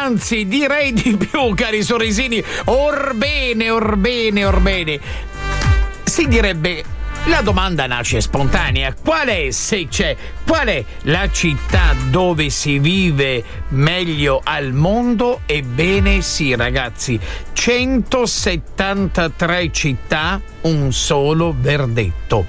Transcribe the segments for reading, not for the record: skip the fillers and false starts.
anzi direi di più, cari sorrisini. Orbene. Si direbbe, la domanda nasce spontanea: qual è, se c'è, qual è la città dove si vive meglio al mondo? Ebbene sì, ragazzi, 173 città, un solo verdetto.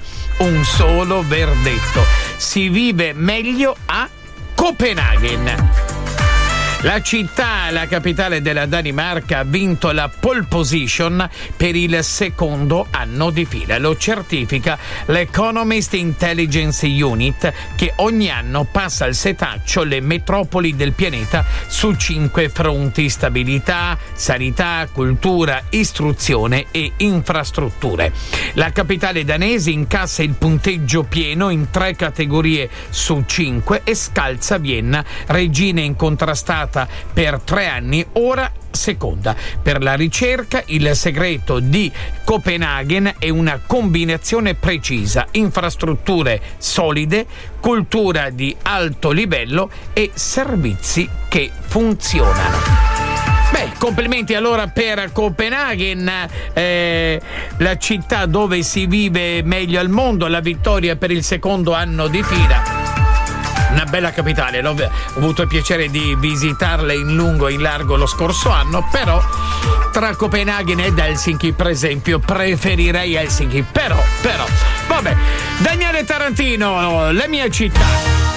Si vive meglio a Copenaghen. La città, la capitale della Danimarca, ha vinto la pole position per il secondo anno di fila. Lo certifica l'Economist Intelligence Unit, che ogni anno passa al setaccio le metropoli del pianeta su 5 fronti: stabilità, sanità, cultura, istruzione e infrastrutture. La capitale danese incassa il punteggio pieno in 3 categorie su 5 e scalza Vienna, regina incontrastata per 3 anni, ora seconda. Per la ricerca, il segreto di Copenaghen è una combinazione precisa: infrastrutture solide, cultura di alto livello e servizi che funzionano. Beh, complimenti allora per Copenaghen, la città dove si vive meglio al mondo, la vittoria per il secondo anno di fila. Una bella capitale, ho avuto il piacere di visitarla in lungo e in largo lo scorso anno, però tra Copenaghen ed Helsinki, per esempio, preferirei Helsinki, però vabbè. Daniele Tarantino, La mia città.